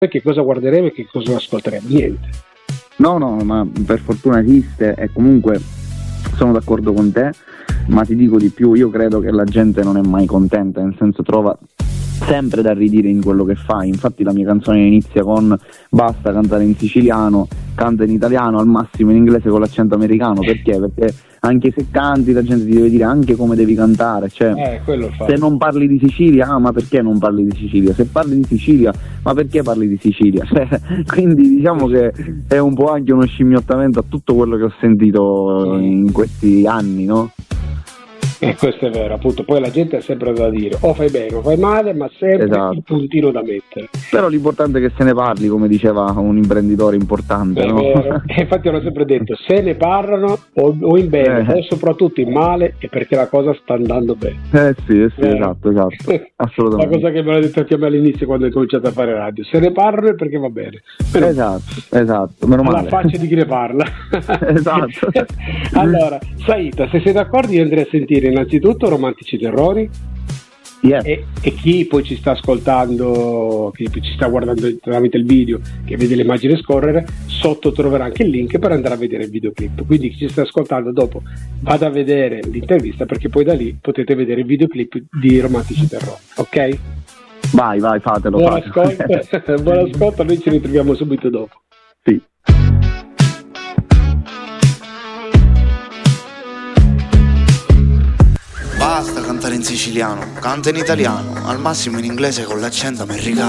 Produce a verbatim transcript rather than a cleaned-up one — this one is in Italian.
che cosa guarderemo e che cosa ascolteremo? Niente. No, no, ma per fortuna esiste e comunque sono d'accordo con te, ma ti dico di più, io credo che la gente non è mai contenta, nel senso trova sempre da ridire in quello che fa. Infatti la mia canzone inizia con basta cantare in siciliano, canta in italiano, al massimo in inglese con l'accento americano. Perché? Perché anche se canti la gente ti deve dire anche come devi cantare, cioè eh, quello fa. Se non parli di Sicilia, ah ma perché non parli di Sicilia? Se parli di Sicilia, ma perché parli di Sicilia? Cioè, quindi diciamo che è un po' anche uno scimmiottamento a tutto quello che ho sentito in questi anni, no? E questo è vero, appunto, poi la gente ha sempre da dire, o fai bene o fai male, ma sempre esatto. Il puntino da mettere. Però l'importante è che se ne parli, come diceva un imprenditore importante, è no? Vero. E infatti hanno sempre detto, se ne parlano o, o in bene, eh. o soprattutto in male, è perché la cosa sta andando bene. Eh sì, eh sì, eh. esatto, esatto, assolutamente. La cosa che mi hanno detto anche a me all'inizio quando ho cominciato a fare radio, se ne parlano è perché va bene. Meno esatto, esatto, meno male. Alla faccia di chi ne parla. Esatto. Allora, Saita, se sei d'accordo io andrei a sentire innanzitutto Romantici Terrori, yeah. e, e chi poi ci sta ascoltando, chi ci sta guardando tramite il video, che vede le immagini scorrere, sotto troverà anche il link per andare a vedere il videoclip, quindi chi ci sta ascoltando dopo vada a vedere l'intervista, perché poi da lì potete vedere il videoclip di Romantici Terrori, ok? Vai, vai, fatelo. Buon ascolto, buon ascolto, noi ci ritroviamo subito dopo. Sì. Basta cantare in siciliano, canta in italiano, al massimo in inglese con l'accento americano.